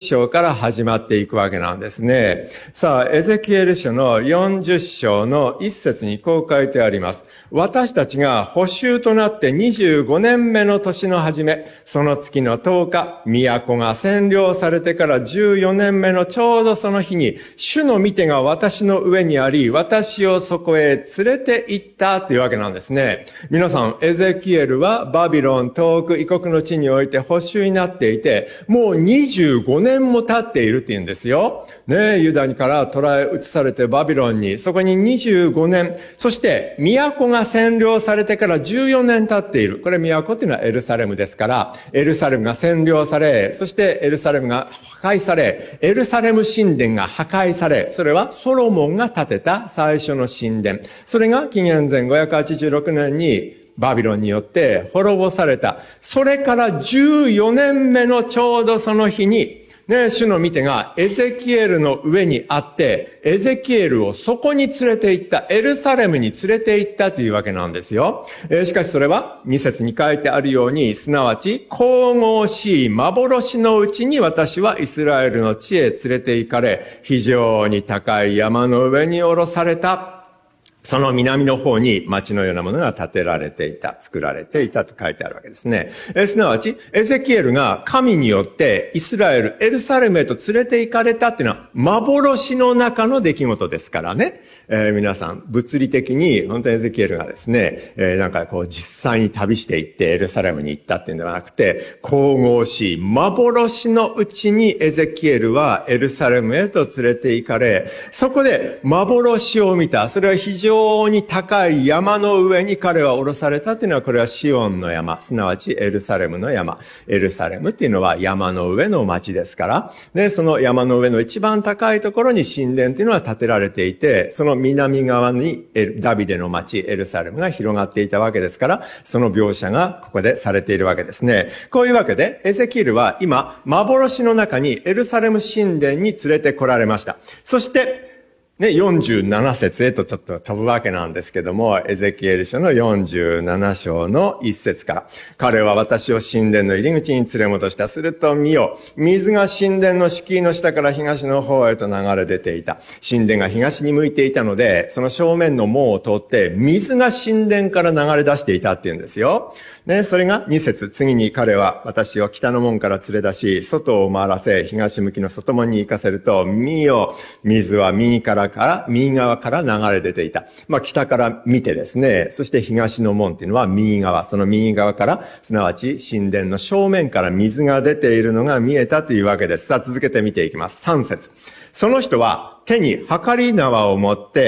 章から始まっていくわけなんですね。さあ、エゼキエル書の40章の1節にこう書いてあります。私たちが捕囚となって25年目の年の初め、その月の10日、都が占領されてから14年目のちょうどその日に、主の御手が私の上にあり、私をそこへ連れて行ったというわけなんですね。皆さん、エゼキエルはバビロン遠く異国の地において捕囚になっていて、もう25年も経っているって言うんですよ。ねえ、ユダから捕らえ移されてバビロンに、そこに25年、そして都が占領されてから14年経っている。これ都っていうのはエルサレムですから、エルサレムが占領され、そしてエルサレムが破壊され、エルサレム神殿が破壊され、それはソロモンが建てた最初の神殿。それが紀元前586年にバビロンによって滅ぼされた。それから14年目のちょうどその日に、ね、主の御手がエゼキエルの上にあって、エゼキエルをそこに連れて行った、エルサレムに連れて行ったというわけなんですよ。しかしそれは2節に書いてあるように、すなわち神々しい幻のうちに私はイスラエルの地へ連れて行かれ、非常に高い山の上に下ろされた。その南の方に町のようなものが建てられていた、作られていたと書いてあるわけですね。すなわち、エゼキエルが神によってイスラエル、エルサレムへと連れて行かれたっていうのは幻の中の出来事ですからね。皆さん、物理的に、本当にエゼキエルがですね、なんかこう実際に旅して行ってエルサレムに行ったっていうんではなくて、神々しい幻のうちにエゼキエルはエルサレムへと連れて行かれ、そこで幻を見た。それは非常に高い山の上に彼は降ろされたっていうのは、これはシオンの山、すなわちエルサレムの山。エルサレムっていうのは山の上の町ですから、で、その山の上の一番高いところに神殿っていうのは建てられていて、その南側にダビデの町エルサレムが広がっていたわけですから、その描写がここでされているわけですね。こういうわけでエゼキエルは今幻の中にエルサレム神殿に連れて来られました。そしてね、47節へとちょっと飛ぶわけなんですけども、エゼキエル書の47章の1節から、彼は私を神殿の入り口に連れ戻した。すると見よ、水が神殿の敷居の下から東の方へと流れ出ていた。神殿が東に向いていたので、その正面の門を通って、水が神殿から流れ出していたっていうんですよ。ね、それが2節。次に彼は私を北の門から連れ出し、外を回らせ、東向きの外門に行かせると、見よ、水は右側から流れ出ていた。北から見てですね、そして東の門っていうのは右側、その右側から、すなわち神殿の正面から水が出ているのが見えたというわけです。さあ続けて見ていきます。3節。その人は手に計り縄を持って、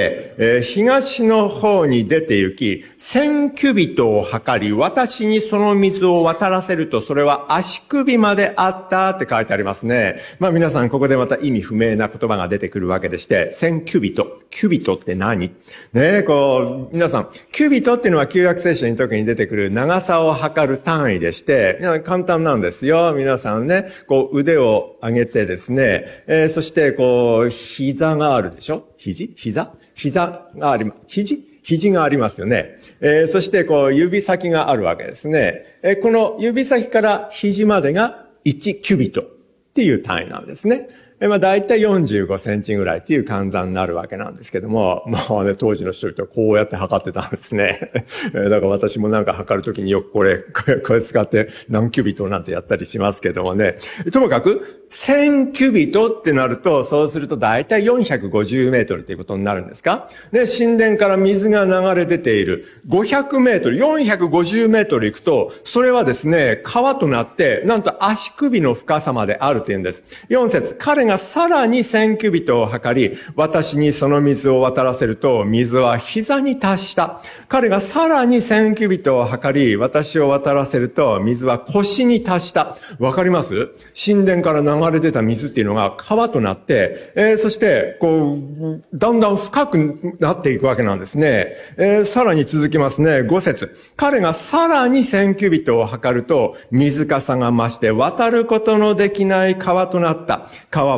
東の方に出て行き、1000キュビトを測り、私にその水を渡らせると、それは足首まであったって書いてありますね。皆さん、ここでまた意味不明な言葉が出てくるわけでして、1000キュビト。キュビトって何？ね、皆さん、キュビトっていうのは旧約聖書に特に出てくる長さを測る単位でして、簡単なんですよ。皆さんね、腕を上げてですね、そして膝があるでしょ？膝があります。肘がありますよね。そして指先があるわけですね。この指先から肘までが1キュビトっていう単位なんですね。だいたい45センチぐらいっていう換算になるわけなんですけども、当時の人々はこうやって測ってたんですね。だから私もなんか測るときによくこれ使って何キュビトなんてやったりしますけどもね。ともかく、1000キュビトってなると、そうするとだいたい450メートルっていうことになるんですか？で、神殿から水が流れ出ている500メートル、450メートル行くと、それはですね、川となって、なんと足首の深さまであるっていうんです。4節、彼がさらに1000キュビトを測り、私にその水を渡らせると、水は膝に達した。彼がさらに1000キュビトを測り、私を渡らせると、水は腰に達した。わかります？神殿から流れ出た水っていうのが川となって、そして、だんだん深くなっていくわけなんですね。さらに続きますね。5節。彼がさらに1000キュビトを測ると、水かさが増して渡ることのできない川となった。川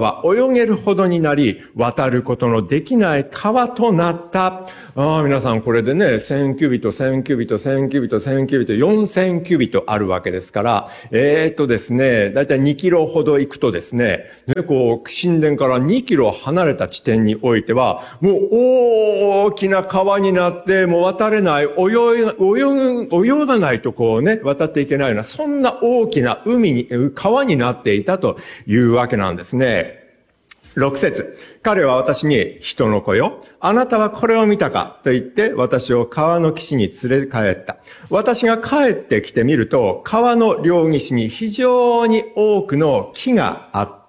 は泳げるほどになり、渡ることのできない川となった。皆さんこれでね、1000キュビット、1000キュビット、1000キュビット、1000キュビット、4000キュビットあるわけですから、ですね、だいたい2キロほど行くとですね、神殿から2キロ離れた地点においては、もう大きな川になって、もう渡れない、泳がないと渡っていけないような、そんな大きな川になっていたというわけなんですね。6節。彼は私に、人の子よ、あなたはこれを見たかと言って私を川の岸に連れ帰った。私が帰ってきてみると、川の両岸に非常に多くの木があった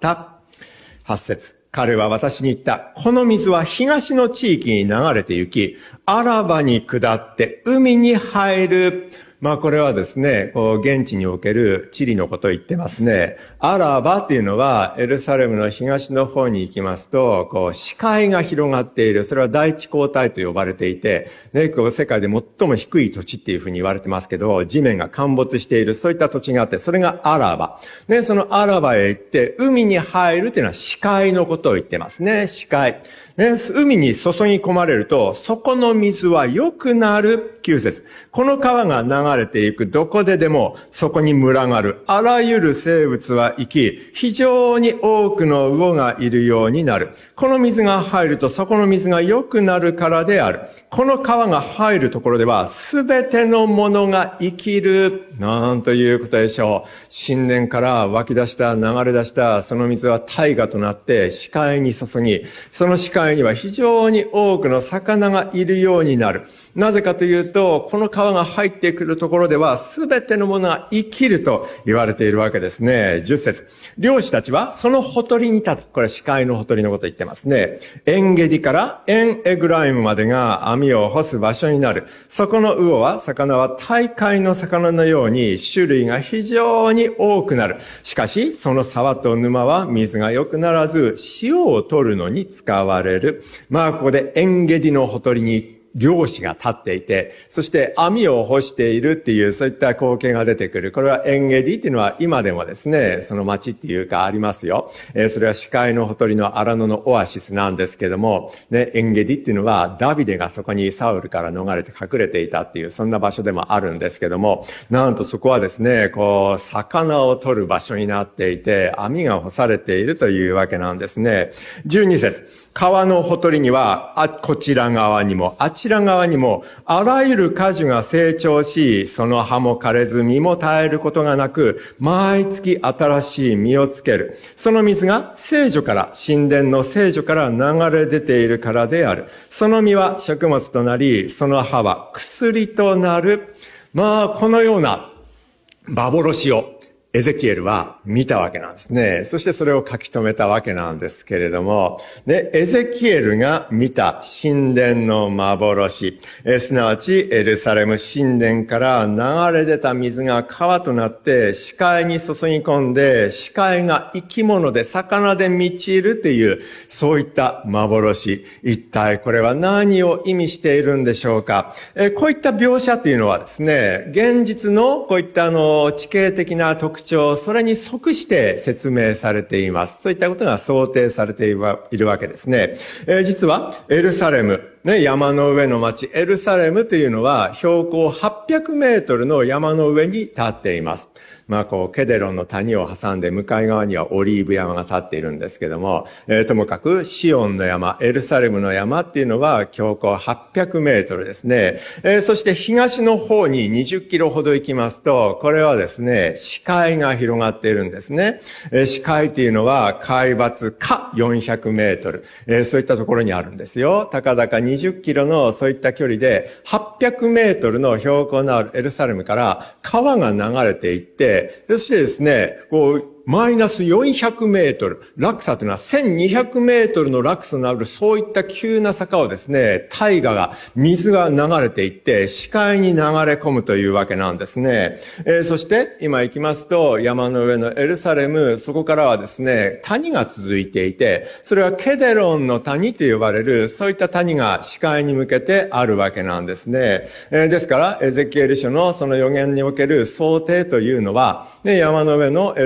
。8節。彼は私に言った。この水は東の地域に流れて行き、アラバに下って海に入る。これはですね、現地における地理のことを言ってますね。アラバっていうのは、エルサレムの東の方に行きますと、視界が広がっている。それは大地高帯と呼ばれていて、ね、世界で最も低い土地っていうふうに言われてますけど、地面が陥没している、そういった土地があって、それがアラバ。ね、そのアラバへ行って、海に入るっていうのは視界のことを言ってますね。視界。ね、海に注ぎ込まれると、そこの水は良くなる。9節。この川が流れていくどこででも、そこに群がる。あらゆる生物は生き、非常に多くの魚がいるようになる。この水が入ると、そこの水が良くなるからである。この川が入るところでは、すべてのものが生きる。なんということでしょう。神殿から湧き出した、流れ出した、その水は大河となって、視界に注ぎ、その視界には非常に多くの魚がいるようになる。なぜかというと、この川が入ってくるところでは、すべてのものが生きると言われているわけですね。10節。漁師たちはそのほとりに立つ。これは視界のほとりのことを言ってますね。エンゲディからエンエグライムまでが網を干す場所になる。そこの魚は大海の魚のように種類が非常に多くなる。しかし、その沢と沼は水が良くならず、塩を取るのに使われる。ここでエンゲディのほとりに漁師が立っていて、そして網を干しているっていう、そういった光景が出てくる。これはエンゲディっていうのは今でもですね、その町っていうかありますよ。それは視界のほとりの荒野のオアシスなんですけども、ね、エンゲディっていうのはダビデがそこにサウルから逃れて隠れていたっていう、そんな場所でもあるんですけども、なんとそこはですね、魚を取る場所になっていて、網が干されているというわけなんですね。12節。川のほとりには、こちら側にも、あちら側にも、あらゆる果樹が成長し、その葉も枯れず、実も絶えることがなく、毎月新しい実をつける。その水が神殿の聖女から流れ出ているからである。その実は食物となり、その葉は薬となる。このような幻を、エゼキエルは見たわけなんですね。そしてそれを書き留めたわけなんですけれども、ね、エゼキエルが見た神殿の幻、すなわちエルサレム神殿から流れ出た水が川となって視界に注ぎ込んで、視界が生き物で魚で満ちるっていう、そういった幻。一体これは何を意味しているんでしょうか。こういった描写っていうのはですね、現実のこういった地形的な特徴、それに即して説明されています。そういったことが想定されているわけですね。実はエルサレム、ね、山の上の町、エルサレムというのは標高800メートルの山の上に立っています。ケデロンの谷を挟んで向かい側にはオリーブ山が立っているんですけども、ともかくシオンの山、エルサレムの山っていうのは標高800メートルですね。そして東の方に20キロほど行きますと、これはですね、視界が広がっているんですね。視界っていうのは海抜下400メートル、そういったところにあるんですよ。たかだか20キロのそういった距離で800メートルの標高のあるエルサレムから川が流れていって、そしてですね、マイナス400メートル、落差というのは1200メートルの落差のあるそういった急な坂をですね、水が流れていって視界に流れ込むというわけなんですね。そして今行きますと山の上のエルサレム、そこからはですね、谷が続いていて、それはケデロンの谷と呼ばれるそういった谷が視界に向けてあるわけなんですね。ですからエゼキエル書のその預言における想定というのは、山の上のエルサレム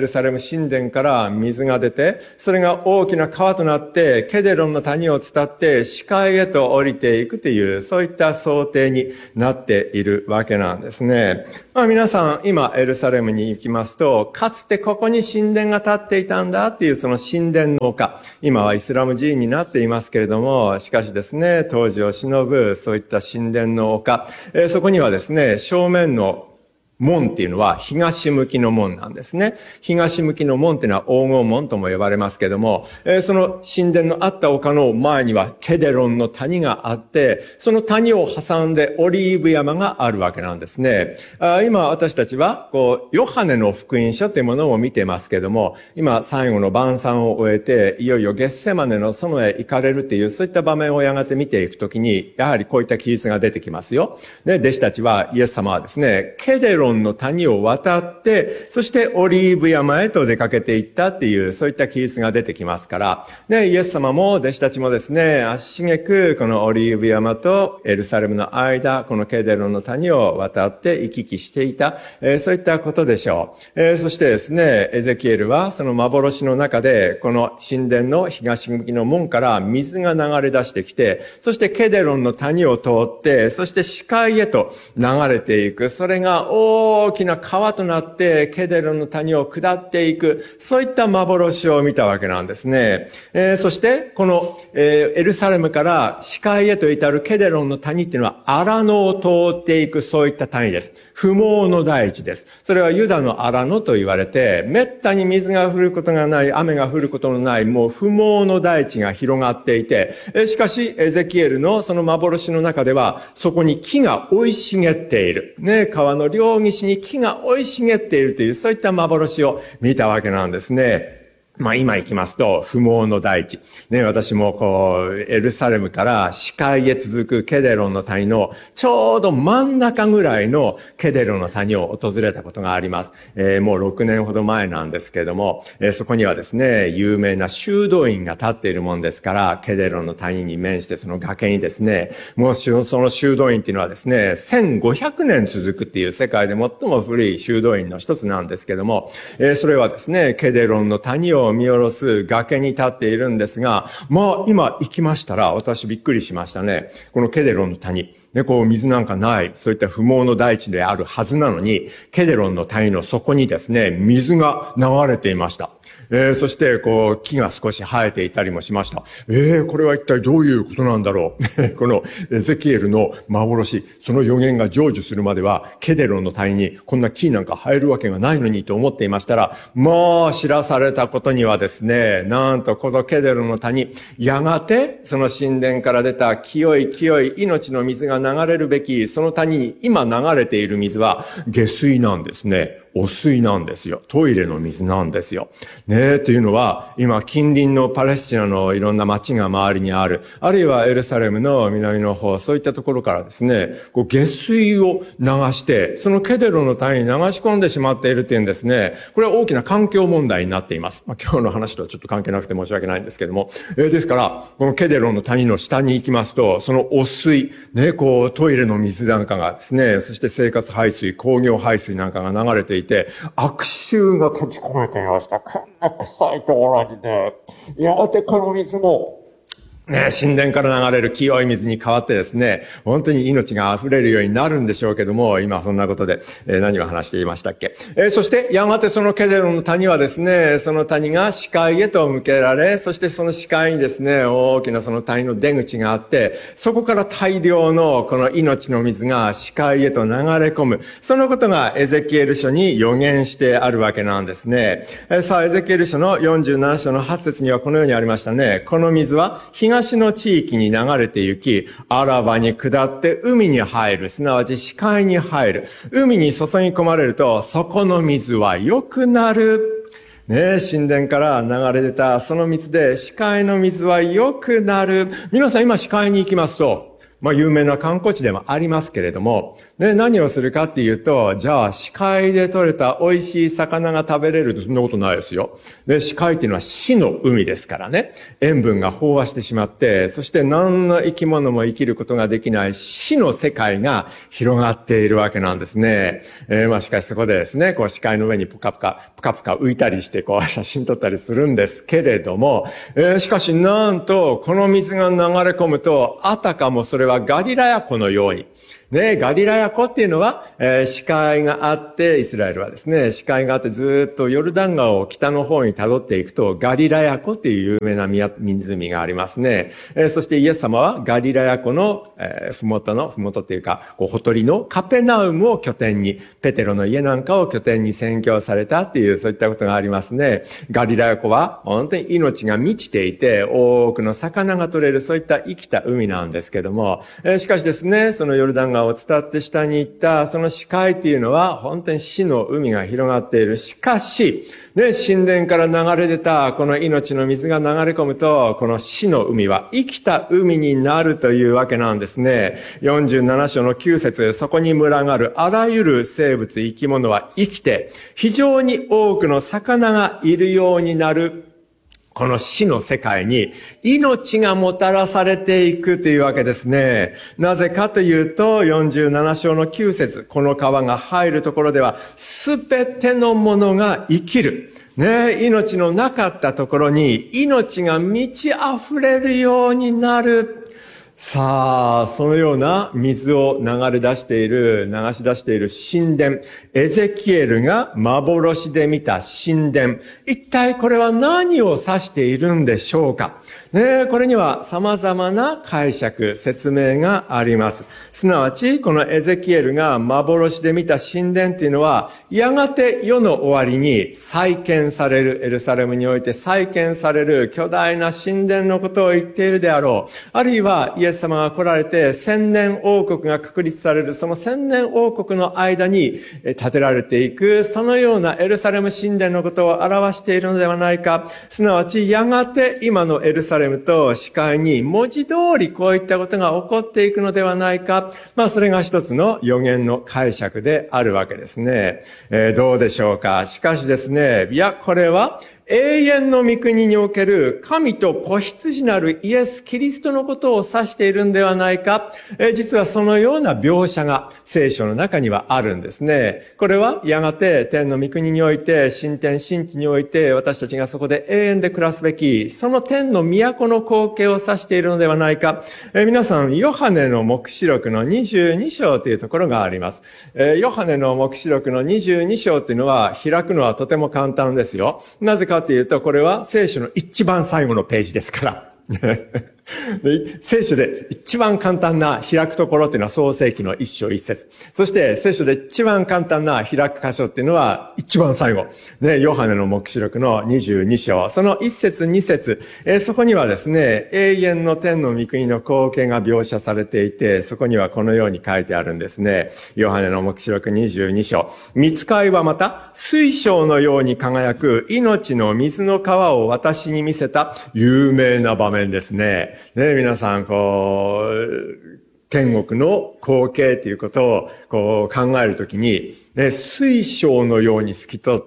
神殿から水が出て、それが大きな川となって、ケデロンの谷を伝って視界へと降りていくという、そういった想定になっているわけなんですね。皆さん、今、エルサレムに行きますと、かつてここに神殿が建っていたんだっていうその神殿の丘。今はイスラム寺院になっていますけれども、しかしですね、当時を忍ぶそういった神殿の丘。そこにはですね、正面の門っていうのは東向きの門なんですね。東向きの門っていうのは黄金門とも呼ばれますけども、その神殿のあった丘の前にはケデロンの谷があって、その谷を挟んでオリーブ山があるわけなんですね。今私たちはヨハネの福音書っていうものを見てますけども、今最後の晩餐を終えて、いよいよゲッセマネの園へ行かれるっていう、そういった場面をやがて見ていくときに、やはりこういった記述が出てきますよ。で、弟子たちは、イエス様はですね、ケデロンの谷を渡って、そしてオリーブ山へと出かけていったっていう、そういった記述が出てきますから、で、イエス様も弟子たちもですね、足しげくこのオリーブ山とエルサレムの間、このケデロンの谷を渡って行き来していた、そういったことでしょう。そしてですね、エゼキエルはその幻の中で、この神殿の東向きの門から水が流れ出してきて、そしてケデロンの谷を通って、そして視界へと流れていく、それが大きな川となってケデロンの谷を下っていく、そういった幻を見たわけなんですね。そしてこの、エルサレムから視界へと至るケデロンの谷っていうのは荒野を通っていく、そういった谷です。不毛の大地です。それはユダの荒野と言われて、めったに水が降ることがない、雨が降ることのない、もう不毛の大地が広がっていて、しかしエゼキエルのその幻の中では、そこに木が生い茂っている。ね、川の両岸に木が生い茂っているという、そういった幻を見たわけなんですね。今行きますと、不毛の大地。ね、私もエルサレムから視界へ続くケデロンの谷のちょうど真ん中ぐらいのケデロンの谷を訪れたことがあります。もう6年ほど前なんですけれども、そこにはですね、有名な修道院が建っているもんですから、ケデロンの谷に面してその崖にですね、もうその修道院っていうのはですね、1500年続くっていう世界で最も古い修道院の一つなんですけども、それはですね、ケデロンの谷を見下ろす崖に立っているんですが、今行きましたら、私びっくりしましたね。このケデロンの谷。ね、水なんかない、そういった不毛の大地であるはずなのに、ケデロンの谷の底にですね、水が流れていました。そして木が少し生えていたりもしました。これは一体どういうことなんだろう。このエゼキエルの幻、その予言が成就するまでは、ケデロンの谷にこんな木なんか生えるわけがないのにと思っていましたら、知らされたことにはですね、なんとこのケデロンの谷、やがてその神殿から出た清い命の水が流れるべき、その谷に今流れている水は下水なんですね。汚水なんですよ。トイレの水なんですよ。ねえ、というのは、今、近隣のパレスチナのいろんな町が周りにある、あるいはエルサレムの南の方、そういったところからですね、下水を流して、そのケデロンの谷に流し込んでしまっているっていうんですね。これは大きな環境問題になっています。今日の話とはちょっと関係なくて申し訳ないんですけども。ですから、このケデロンの谷の下に行きますと、その汚水、ね、トイレの水なんかがですね、そして生活排水、工業排水なんかが流れていて、悪臭が閉じ込めていました。こんな臭いところにね、やがてこの水も、ね、神殿から流れる清い水に変わってですね、本当に命が溢れるようになるんでしょうけども、今そんなことで、何を話していましたっけ。そして、やがてそのケデロンの谷はですね、その谷が視界へと向けられ、そしてその視界にですね、大きなその谷の出口があって、そこから大量のこの命の水が視界へと流れ込む。そのことがエゼキエル書に予言してあるわけなんですね。さあ、エゼキエル書の47章の8節にはこのようにありましたね。この水は東の地域に流れて行き、アラバに下って海に入る、すなわち視界に入る。海に注ぎ込まれると、そこの水は良くなる。ね、神殿から流れ出たその水で視界の水は良くなる。皆さん今視界に行きますと、 有名な観光地でもありますけれども、ね、何をするかっていうと、じゃあ、死海で採れた美味しい魚が食べれるとそんなことないですよ。で、死海っていうのは死の海ですからね。塩分が飽和してしまって、そして何の生き物も生きることができない死の世界が広がっているわけなんですね。しかしそこでですね、死海の上にぷかぷか浮いたりして、写真撮ったりするんですけれども、しかしなんと、この水が流れ込むと、あたかもそれはガリラヤ湖のように、ね、ガリラヤ湖っていうのは、死海があって、イスラエルはですね、死海があってずっとヨルダン川を北の方に辿っていくと、ガリラヤ湖っていう有名な湖がありますね。そしてイエス様はガリラヤ湖の、ふもとっていうか、ほとりのカペナウムを拠点に、ペテロの家なんかを拠点に宣教されたっていう、そういったことがありますね。ガリラヤ湖は本当に命が満ちていて、多くの魚が取れる、そういった生きた海なんですけども、しかしですね、そのヨルダン川を伝って下に行った、その死海っていうのは、本当に死の海が広がっている。しかし、ね、神殿から流れ出た、この命の水が流れ込むと、この死の海は生きた海になるというわけなんですね。47章の9節、そこに群がるあらゆる生物、生き物は生きて、非常に多くの魚がいるようになる。この死の世界に命がもたらされていくというわけですね。なぜかというと、47章の9節、この川が入るところでは、すべてのものが生きる。ね、命のなかったところに命が満ち溢れるようになる。さあ、そのような水を流し出している神殿、エゼキエルが幻で見た神殿。一体これは何を指しているんでしょうか？ねえ、これには様々な解釈、説明があります。すなわち、このエゼキエルが幻で見た神殿っていうのは、やがて世の終わりに再建される、エルサレムにおいて再建される巨大な神殿のことを言っているであろう。あるいは、イエス様が来られて千年王国が確立される、その千年王国の間に建てられていく、そのようなエルサレム神殿のことを表しているのではないか。すなわち、やがて今のエルサレムと死海に文字通りこういったことが起こっていくのではないか。それが一つの予言の解釈であるわけですね。どうでしょうか。しかしですね、これは永遠の御国における神と子羊なるイエス・キリストのことを指しているんではないか。実はそのような描写が聖書の中にはあるんですね。これはやがて天の御国において、新天新地において私たちがそこで永遠で暮らすべき、その天の都の光景を指しているのではないか。皆さん、ヨハネの黙示録の22章というところがあります。ヨハネの黙示録の22章というのは開くのはとても簡単ですよ。なぜかというと、これは聖書の一番最後のページですから。聖書で一番簡単な開くところっていうのは創世記の一章一節。そして聖書で一番簡単な開く箇所っていうのは一番最後。ヨハネの黙示録の22章。その一節二節。そこにはですね、永遠の天の御国の光景が描写されていて、そこにはこのように書いてあるんですね。ヨハネの黙示録22章。御使いはまた水晶のように輝く命の水の川を私に見せた有名な場面ですね。皆さん、天国の光景ということを考えるときに、水晶のように透き通った、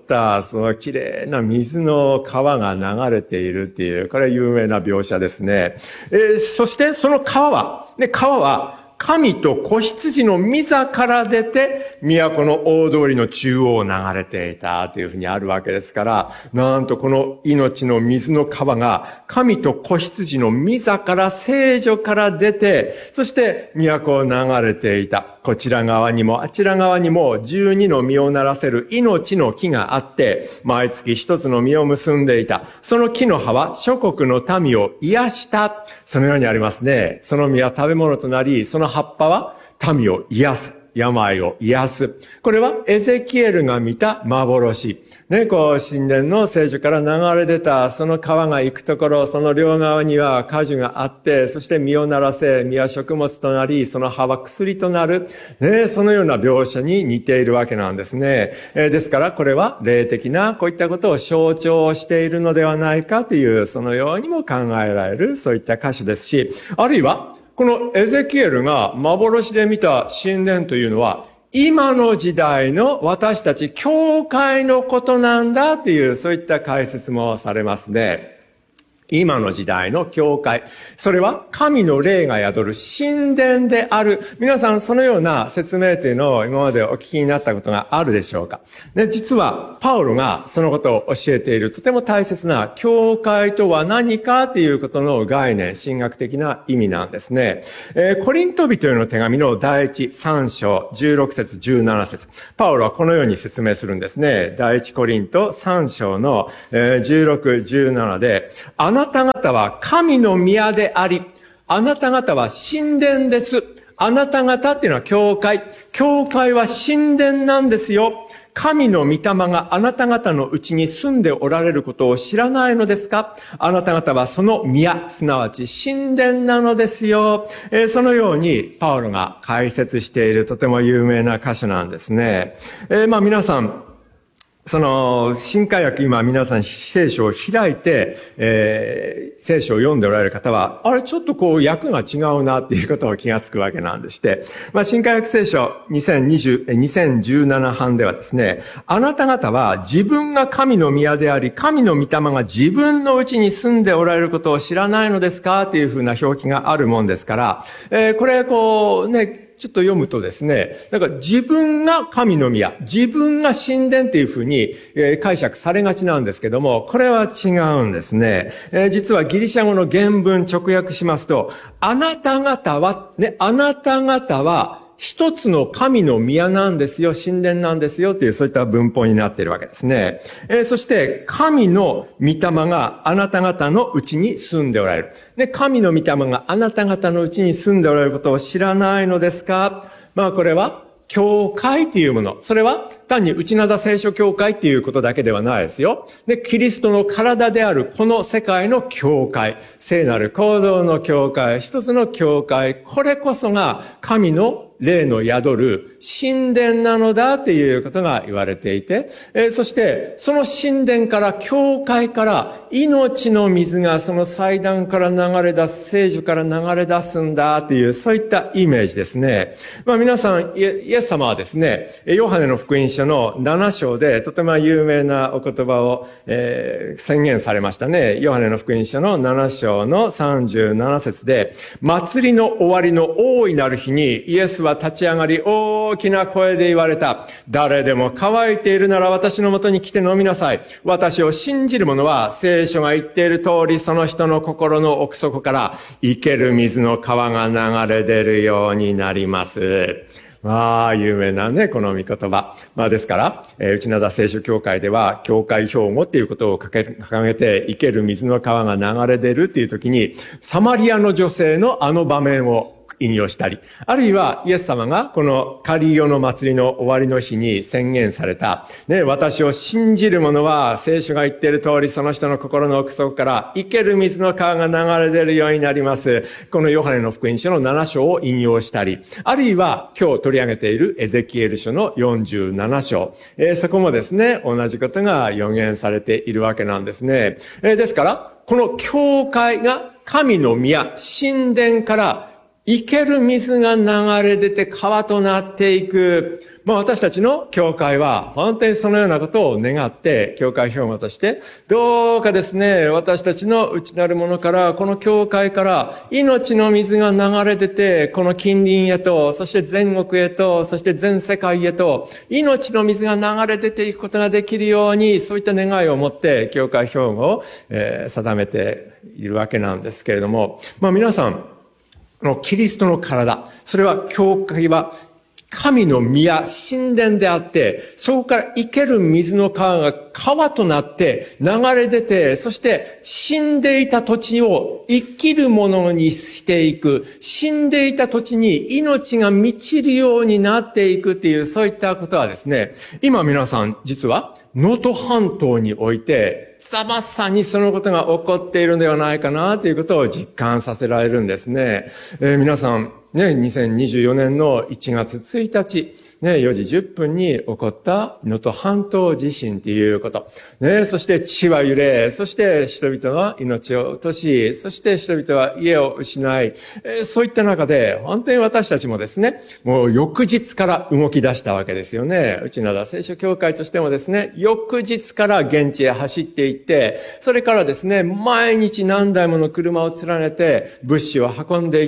その綺麗な水の川が流れているっていう、これは有名な描写ですね。そしてその川は、神と子羊の御座から出て、都の大通りの中央を流れていたというふうにあるわけですから、なんとこの命の水の川が、神と子羊の御座から聖女から出て、そして都を流れていた。こちら側にもあちら側にも12の実をならせる命の木があって、毎月一つの実を結んでいた。その木の葉は諸国の民を癒した。そのようにありますね。その実は食べ物となり、その葉っぱは民を癒す。病を癒す。これはエゼキエルが見た幻。神殿の聖女から流れ出たその川が行くところ、その両側には果樹があって、そして実をならせ、実は食物となり、その葉は薬となる。そのような描写に似ているわけなんですね。ですからこれは霊的なこういったことを象徴しているのではないかという、そのようにも考えられる、そういった箇所ですし、あるいはこのエゼキエルが幻で見た神殿というのは、今の時代の私たち教会のことなんだっていう、そういった解説もされますね。今の時代の教会。それは神の霊が宿る神殿である。皆さんそのような説明というのを今までお聞きになったことがあるでしょうか。で、実はパウロがそのことを教えているとても大切な教会とは何かということの概念、神学的な意味なんですね。コリント人への手紙の第3章16節17節。パウロはこのように説明するんですね。第1コリント3章の16、17で、あなた方は神の宮であり、あなた方は神殿です。あなた方っていうのは教会。教会は神殿なんですよ。神の御霊があなた方のうちに住んでおられることを知らないのですか？あなた方はその宮、すなわち神殿なのですよ。そのようにパウロが解説しているとても有名な箇所なんですね。皆さん、その、新海訳今皆さん聖書を開いて、聖書を読んでおられる方は、あれちょっとこう訳が違うなっていうことを気がつくわけなんでして、新海訳聖書2017版ではですね、あなた方は自分が神の宮であり、神の御霊が自分のうちに住んでおられることを知らないのですかっていうふうな表記があるもんですから、これこうね、ちょっと読むとですね、自分が神の宮、自分が神殿っていうふうに解釈されがちなんですけども、これは違うんですね。実はギリシャ語の原文直訳しますと、あなた方は一つの神の宮なんですよ、神殿なんですよっていうそういった文法になっているわけですね。そして神の御霊があなた方のうちに住んでおられる。で、神の御霊があなた方のうちに住んでおられることを知らないのですか？これは教会というもの。それは単に内灘聖書教会っていうことだけではないですよ。で、キリストの体であるこの世界の教会、聖なる行動の教会、一つの教会、これこそが神の霊の宿る神殿なのだっていうことが言われていて、そしてその神殿から教会から命の水がその祭壇から流れ出す、聖樹から流れ出すんだっていうそういったイメージですね。皆さんイエス様はですね、ヨハネの福音書の7章でとても有名なお言葉を、宣言されましたね。ヨハネの福音書の7章の37節で、祭りの終わりの大いなる日にイエスは立ち上がり大きな声で言われた。誰でも乾いているなら私のもとに来て飲みなさい。私を信じる者は聖書が言っている通りその人の心の奥底から生ける水の川が流れ出るようになります。有名なね、この御言葉。ですから、内灘聖書協会では、教会標語っていうことを掲げて、生ける水の川が流れ出るっていう時に、サマリアの女性のあの場面を引用したり、あるいはイエス様がこのカリオの祭りの終わりの日に宣言された、ね、私を信じる者は聖書が言っている通りその人の心の奥底から生ける水の川が流れ出るようになります。このヨハネの福音書の7章を引用したり、あるいは今日取り上げているエゼキエル書の47章、そこもですね、同じことが予言されているわけなんですね。ですから、この教会が神の宮、神殿から生ける水が流れ出て川となっていく。私たちの教会は本当にそのようなことを願って、教会標語として、どうかですね、私たちの内なるものから、この教会から命の水が流れ出て、この近隣へと、そして全国へと、そして全世界へと、命の水が流れ出ていくことができるように、そういった願いを持って、教会標語を、定めているわけなんですけれども、皆さん、キリストの体、それは教会は神の宮、神殿であって、そこから生ける水の川が川となって流れ出て、そして死んでいた土地を生きるものにしていく、死んでいた土地に命が満ちるようになっていくっていう、そういったことはですね、今皆さん実は能登半島において、まさにそのことが起こっているのではないかなということを実感させられるんですね。皆さん、ね、2024年の1月1日、 ね、4時10分に起こった能登半島地震っていうこと。ね、そして地は揺れ、そして人々は命を落とし、そして人々は家を失い、そういった中で、本当に私たちもですね、もう翌日から動き出したわけですよね。うちなら聖書教会としてもですね、翌日から現地へ走っていって、それからですね、毎日何台もの車を連ねて物資を運んでいって、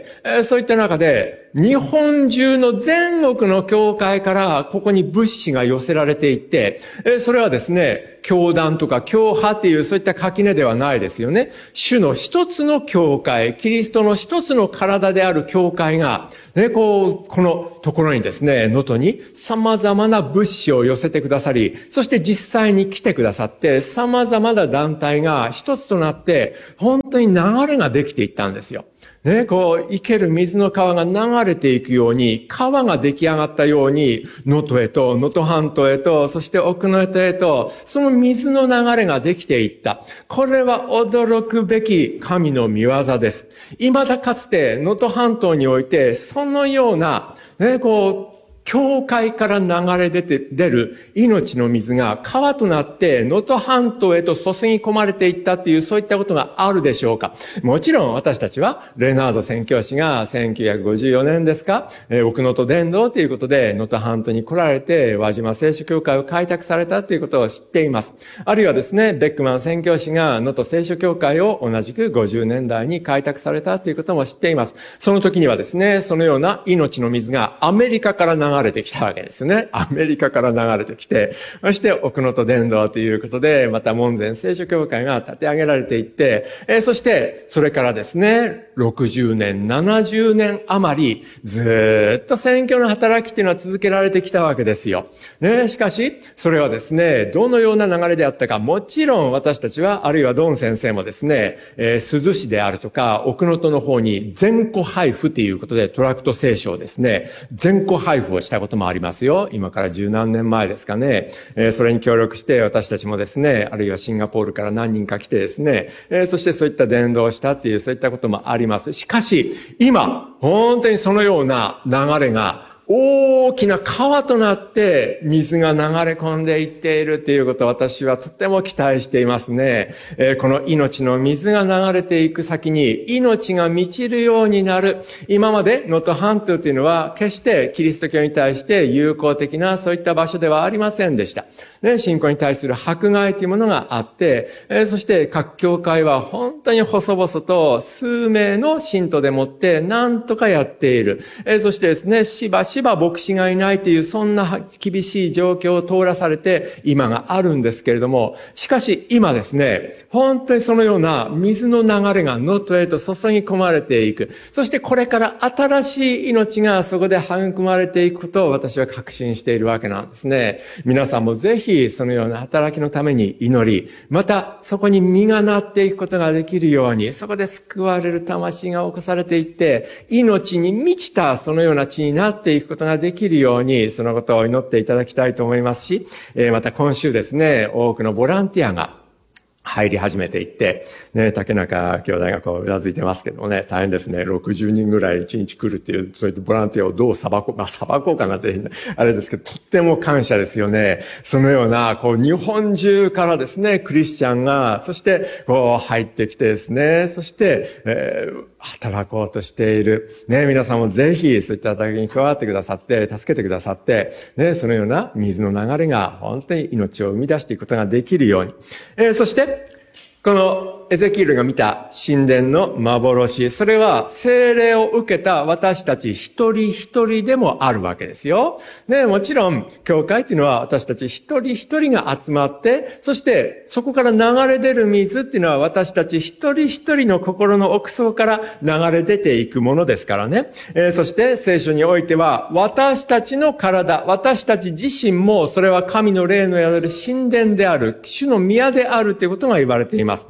そういった中で、日本中の全国の教会からここに物資が寄せられていって、それはですね、教団とか教派っていうそういった垣根ではないですよね。主の一つの教会、キリストの一つの体である教会が、ね、このところにですね、能登に様々な物資を寄せてくださり、そして実際に来てくださって、様々な団体が一つとなって、本当に流れができていったんですよ。ね、生ける水の川が流れていくように、川が出来上がったように、能登へと、能登半島へと、そして奥能登へと、その水の流れができていった。これは驚くべき神の御業です。未だかつて能登半島において、そのような、ね、教会から流れ出る命の水が川となって能登半島へと注ぎ込まれていったっていうそういったことがあるでしょうか。もちろん私たちはレナード宣教師が1954年ですか、奥能登伝道ということで能登半島に来られて輪島聖書教会を開拓されたということを知っています。あるいはですね、ベックマン宣教師が能登聖書教会を同じく50年代に開拓されたということも知っています。その時にはですね、そのような命の水がアメリカから流れてきたわけですね。アメリカから流れてきて、そして奥能登伝道ということで、また門前聖書教会が立て上げられていって、そしてそれからですね、60年、70年余り、ずっと宣教の働きっていうのは続けられてきたわけですよ。ね、しかし、それはですね、どのような流れであったか、もちろん私たちは、あるいはドン先生もですね、珠洲市であるとか、奥能登の方に全戸配布ということで、トラクト聖書をですね、全戸配布をしたこともありますよ。今から十何年前ですかね。それに協力して私たちもですね、あるいはシンガポールから何人か来てですね、そしてそういった伝道をしたっていう、そういったこともあります。しかし、今、本当にそのような流れが大きな川となって水が流れ込んでいっているということを私はとても期待していますね。この命の水が流れていく先に命が満ちるようになる。今まで能登半島というのは決してキリスト教に対して友好的なそういった場所ではありませんでした。信仰に対する迫害というものがあって、そして各教会は本当に細々と数名の信徒でもって何とかやっている。そしてですね、しばしば牧師がいないというそんな厳しい状況を通らされて今があるんですけれども、しかし今ですね、本当にそのような水の流れが能登へと注ぎ込まれていく。そしてこれから新しい命がそこで育まれていくことを私は確信しているわけなんですね。皆さんもぜひそのような働きのために祈り、またそこに実がなっていくことができるように、そこで救われる魂が起こされていって、命に満ちたそのような地になっていくことができるように、そのことを祈っていただきたいと思いますし、また今週ですね、多くのボランティアが入り始めていって、ね、竹中兄弟がうなずいてますけどもね、大変ですね。60人ぐらい1日来るっていう、そういったボランティアをどう裁こうかなって、あれですけど、とっても感謝ですよね。そのような、日本中からですね、クリスチャンが、そして、入ってきてですね、そして、働こうとしている。ね、皆さんもぜひ、そういった働きに加わってくださって、助けてくださって、ね、そのような水の流れが、本当に命を生み出していくことができるように。そして、このエゼキエルが見た神殿の幻、それは聖霊を受けた私たち一人一人でもあるわけですよ。ね、もちろん、教会っていうのは私たち一人一人が集まって、そしてそこから流れ出る水っていうのは私たち一人一人の心の奥底から流れ出ていくものですからね。そして聖書においては私たちの体、私たち自身もそれは神の霊の宿る神殿である、主の宮であるということが言われています。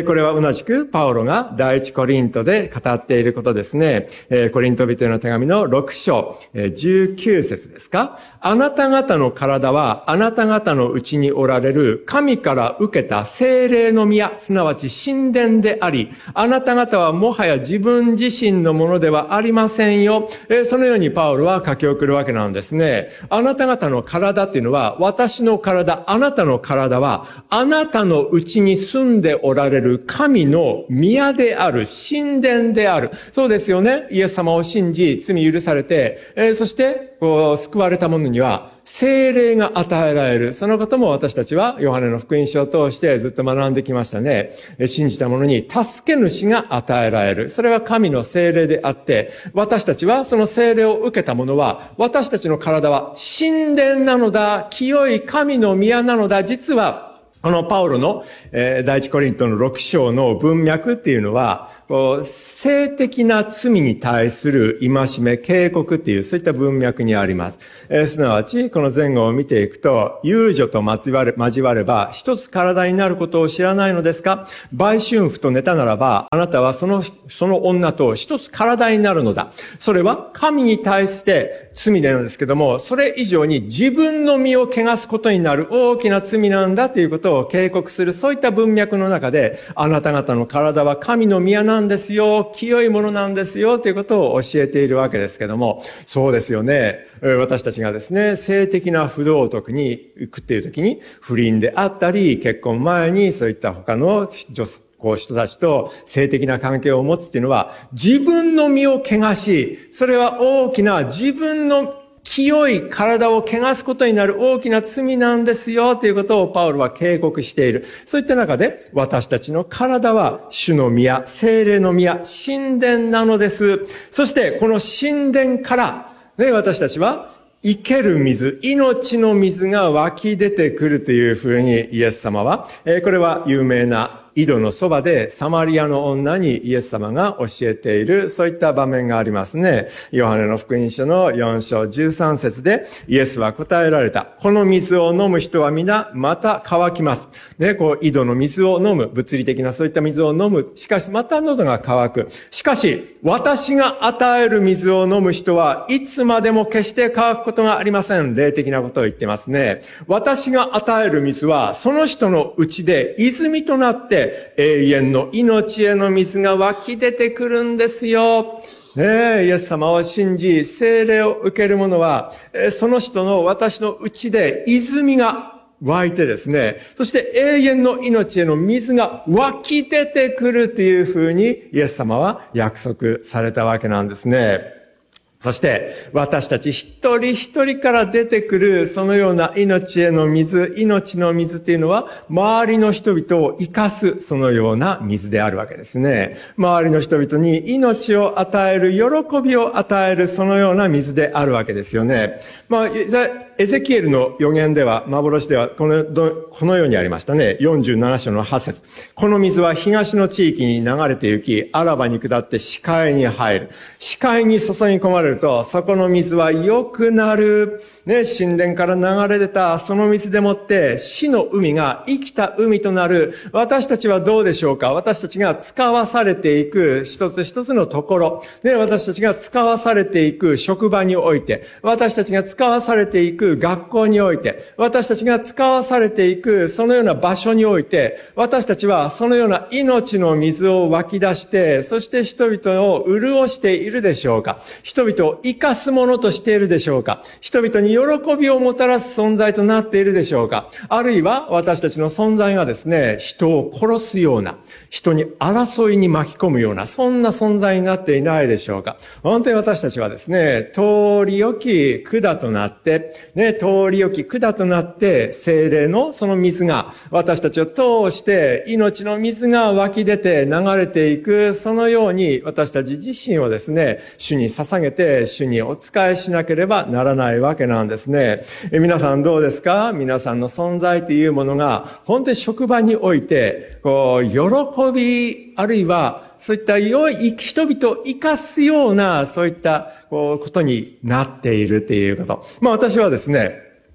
これは同じくパウロが第一コリントで語っていることですね。コリント人への手紙の6章、19節ですか。あなた方の体はあなた方のうちにおられる神から受けた聖霊の宮、すなわち神殿であり、あなた方はもはや自分自身のものではありませんよ。そのようにパウロは書き送るわけなんですね。あなた方の体っていうのは、私の体、あなたの体は、あなたのうちに住んでおられる神の宮である、神殿である。そうですよね。イエス様を信じ、罪許されて、そして、救われた者には、聖霊が与えられる。そのことも私たちは、ヨハネの福音書を通してずっと学んできましたね。信じた者に助け主が与えられる。それは神の聖霊であって、私たちはその聖霊を受けた者は、私たちの体は神殿なのだ、清い神の宮なのだ。実は、このパウロの、第一コリントの6章の文脈っていうのは、性的な罪に対する戒め、警告っていう、そういった文脈にあります。すなわち、この前後を見ていくと、遊女と交われば、一つ体になることを知らないのですか？売春婦と寝たならば、あなたはその女と一つ体になるのだ。それは神に対して罪なんですけども、それ以上に自分の身を汚すことになる大きな罪なんだということを警告する、そういった文脈の中で、あなた方の体は神の宮なんですよ、清いものなんですよということを教えているわけですけども、そうですよね。私たちがですね、性的な不道徳に行くっていう時に、不倫であったり、結婚前にそういった他の人たちと性的な関係を持つっていうのは、自分の身を汚し、それは大きな自分の清い体を汚すことになる大きな罪なんですよということをパウロは警告している。そういった中で私たちの体は主の宮、聖霊の宮、神殿なのです。そしてこの神殿からね、私たちは生ける水、命の水が湧き出てくるというふうにイエス様は、これは有名な井戸のそばでサマリアの女にイエス様が教えている、そういった場面がありますね。ヨハネの福音書の4章13節でイエスは答えられた。この水を飲む人は皆また乾きます。ね、井戸の水を飲む、物理的なそういった水を飲む。しかしまた喉が渇く。しかし私が与える水を飲む人はいつまでも決して乾くことがありません。霊的なことを言ってますね。私が与える水はその人のうちで泉となって永遠の命への水が湧き出てくるんですよ。ねえ、イエス様を信じ、聖霊を受ける者は、その人の私のうちで泉が湧いてですね、そして永遠の命への水が湧き出てくるっていうふうにイエス様は約束されたわけなんですね。そして私たち一人一人から出てくるそのような命への水、命の水っていうのは周りの人々を生かすそのような水であるわけですね。周りの人々に命を与える、喜びを与えるそのような水であるわけですよね。エゼキエルの預言では、幻ではこのようにありましたね。47章の8節。この水は東の地域に流れて行き、アラバに下って視界に入る。視界に注ぎ込まれると、そこの水は良くなる。ね、神殿から流れ出たその水でもって、死の海が生きた海となる。私たちはどうでしょうか？私たちが使わされていく一つ一つのところ、ね、私たちが使わされていく職場において、私たちが使わされていく学校において、私たちが使わされていくそのような場所において、私たちはそのような命の水を湧き出して、そして人々を潤しているでしょうか？人々を生かすものとしているでしょうか？人々に喜びをもたらす存在となっているでしょうか？あるいは私たちの存在がですね、人を殺すような、人に争いに巻き込むような、そんな存在になっていないでしょうか？本当に私たちはですね、通り良き管となって、通り良き管となって、聖霊のその水が私たちを通して命の水が湧き出て流れていく、そのように私たち自身をですね、主に捧げて主にお仕えしなければならないわけなんですね。皆さんどうですか？皆さんの存在というものが本当に職場において喜び、あるいはそういった良い人々を生かすようなそういったことになっているということ。私はですね、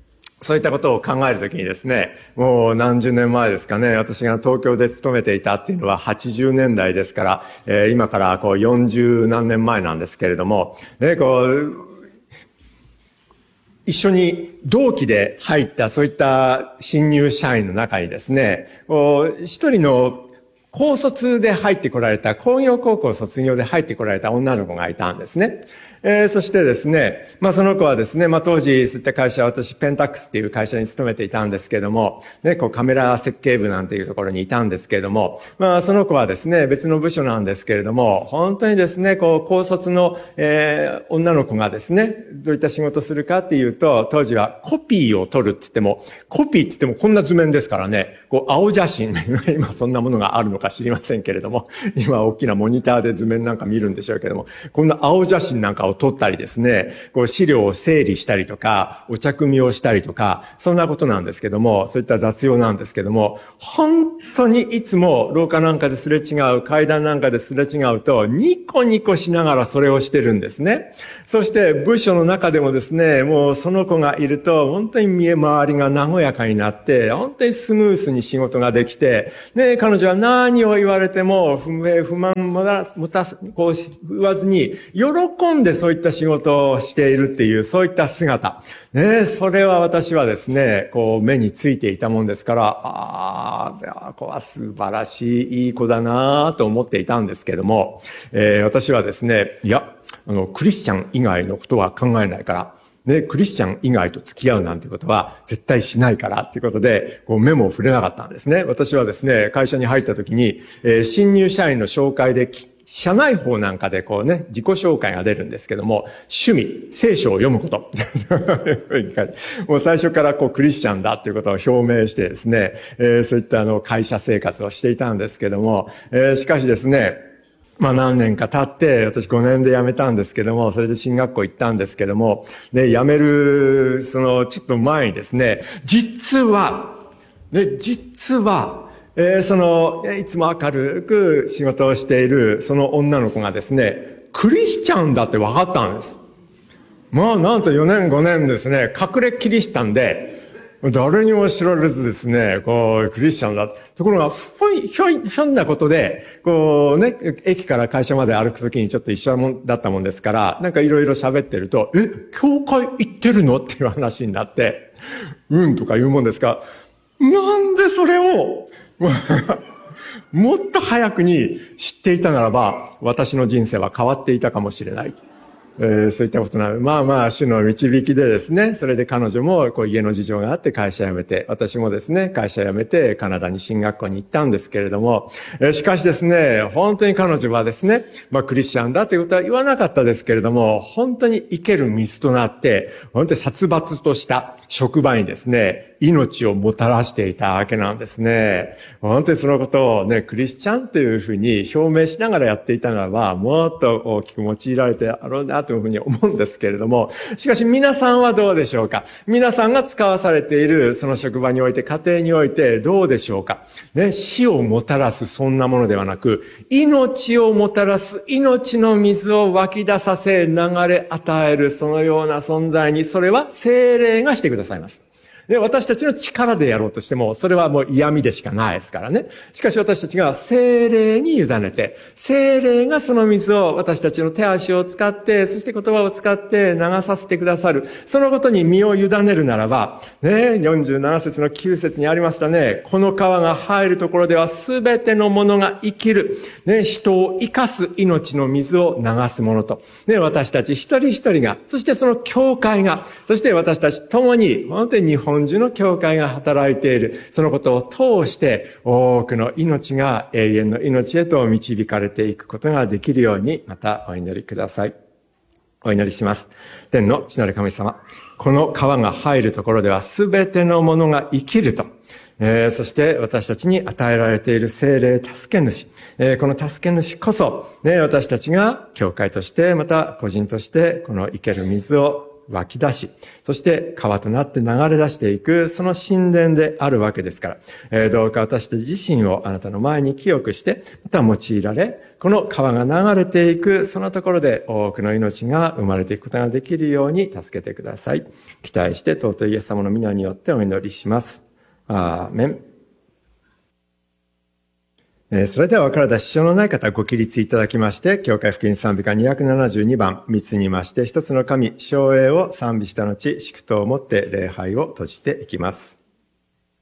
そういったことを考えるときにですね、もう何十年前ですかね、私が東京で勤めていたっていうのは80年代ですから、今からこう40何年前なんですけれども、ね、一緒に同期で入ったそういった新入社員の中にですね、一人の高卒で入ってこられた、工業高校卒業で入ってこられた女の子がいたんですね。そしてですね、その子はですね、当時、そういった会社は私、ペンタックスっていう会社に勤めていたんですけれども、ね、カメラ設計部なんていうところにいたんですけれども、その子はですね、別の部署なんですけれども、本当にですね、高卒の、女の子がですね、どういった仕事するかっていうと、当時はコピーを取るって言っても、コピーって言ってもこんな図面ですからね、青写真、今そんなものがあるのか知りませんけれども、今大きなモニターで図面なんか見るんでしょうけども、こんな青写真なんかを撮ったりですね、資料を整理したりとか、お茶組みをしたりとか、そんなことなんですけども、そういった雑用なんですけども、本当にいつも廊下なんかですれ違う、階段なんかですれ違うと、ニコニコしながらそれをしてるんですね。そして部署の中でもですね、もうその子がいると、本当に見え回りが和やかになって、本当にスムースに仕事ができて、で、彼女は何を言われても、不満言わずに、喜んでそういった仕事をしているっていう、そういった姿。ね、それは私はですね、目についていたもんですから、子は素晴らしい、いい子だなと思っていたんですけども、私はですね、いや、クリスチャン以外のことは考えないから、ね、クリスチャン以外と付き合うなんてことは絶対しないからっていうことで、目も触れなかったんですね。私はですね、会社に入った時に、新入社員の紹介で社内法なんかで自己紹介が出るんですけども、趣味、聖書を読むこと。もう最初からクリスチャンだっていうことを表明してですね、そういった会社生活をしていたんですけども、しかしですね、何年か経って、私5年で辞めたんですけども、それで進学校行ったんですけども、で、辞める、ちょっと前にですね、実は、いつも明るく仕事をしているその女の子がですね、クリスチャンだって分かったんです。なんと4年5年ですね、隠れキリシタンで、誰にも知られずですね、クリスチャンだ。ところが、ひょんなことで、駅から会社まで歩くときにちょっと一緒だったもんですから、なんかいろいろ喋ってると、教会行ってるのっていう話になって、とか言うもんですが、なんでそれを、もっと早くに知っていたならば、私の人生は変わっていたかもしれない。そういったことなので、主の導きでですね、それで彼女も家の事情があって会社辞めて、私もですね、会社辞めてカナダに進学校に行ったんですけれども、しかしですね、本当に彼女はですね、クリスチャンだということは言わなかったですけれども、本当に生ける水となって、本当に殺伐とした職場にですね、命をもたらしていたわけなんですね。本当にそのことをね、クリスチャンというふうに表明しながらやっていたならば、もっと大きく用いられてあろうなというふうに思うんですけれども、しかし皆さんはどうでしょうか？皆さんが使わされているその職場において、家庭においてどうでしょうか？ね、死をもたらすそんなものではなく、命をもたらす、命の水を湧き出させ、流れ与える、そのような存在に、それは聖霊がしてくださいます。で、私たちの力でやろうとしても、それはもう嫌味でしかないですからね。しかし私たちが聖霊に委ねて、聖霊がその水を私たちの手足を使って、そして言葉を使って流させてくださる。そのことに身を委ねるならば、ね、47節の9節にありましたね。この川が入るところでは全てのものが生きる。ね、人を生かす命の水を流すものと。ね、私たち一人一人が、そしてその教会が、そして私たち共に、本当に日本中の教会が働いている。そのことを通して、多くの命が永遠の命へと導かれていくことができるように、またお祈りください。お祈りします。天の父なる神様、この川が入るところでは全てのものが生きると。そして私たちに与えられている聖霊助け主、この助け主こそ、私たちが教会としてまた個人としてこの生ける水を湧き出し、そして川となって流れ出していく、その神殿であるわけですから、どうか私たち自身をあなたの前に清くして、また用いられ、この川が流れていく、そのところで多くの命が生まれていくことができるように助けてください。期待して尊いイエス様の皆によってお祈りします。アーメン。それではお体支障のない方ご起立いただきまして、教会福音賛美歌272番、三つにまして一つの神、称栄を賛美した後、祝祷をもって礼拝を閉じていきます。